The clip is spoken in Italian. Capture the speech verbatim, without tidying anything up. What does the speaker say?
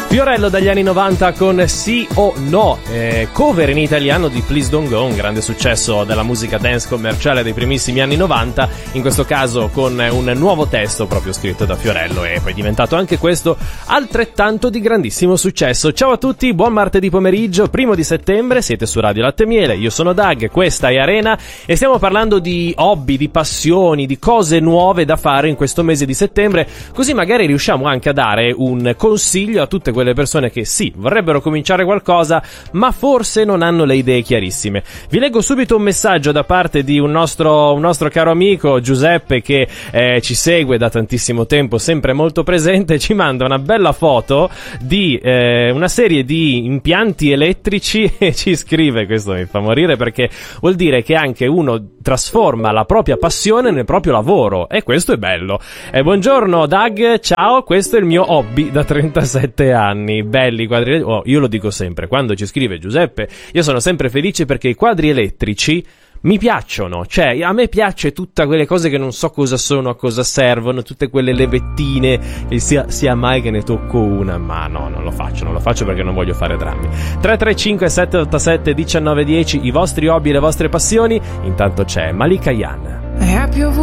Fiorello dagli anni novanta con Sì o No, eh, cover in italiano di Please Don't Go, un grande successo della musica dance commerciale dei primissimi anni novanta, in questo caso con un nuovo testo proprio scritto da Fiorello e poi diventato anche questo altrettanto di grandissimo successo. Ciao a tutti, buon martedì pomeriggio, primo di settembre, siete su Radio Latte e Miele, io sono Doug, questa è Arena e stiamo parlando di hobby, di passioni, di cose nuove da fare in questo mese di settembre, così magari riusciamo anche a dare un consiglio a tutte quelle persone che sì, vorrebbero cominciare qualcosa, ma forse non hanno le idee chiarissime. Vi leggo subito un messaggio da parte di un nostro, un nostro caro amico Giuseppe che eh, ci segue da tantissimo tempo, sempre molto presente, ci manda una bella foto di eh, una serie di impianti elettrici e ci scrive, questo mi fa morire perché vuol dire che anche uno trasforma la propria passione nel proprio lavoro e questo è bello. Eh, buongiorno Doug, ciao, questo è il mio hobby da trentasette anni. Belli quadri, oh, io lo dico sempre, quando ci scrive Giuseppe io sono sempre felice perché i quadri elettrici mi piacciono, cioè a me piace tutte quelle cose che non so cosa sono, a cosa servono, tutte quelle levettine, e sia, sia mai che ne tocco una, ma no, non lo faccio, non lo faccio perché non voglio fare drammi. Tre tre cinque sette otto sette uno nove uno zero, i vostri hobby e le vostre passioni, intanto c'è Malika Yan.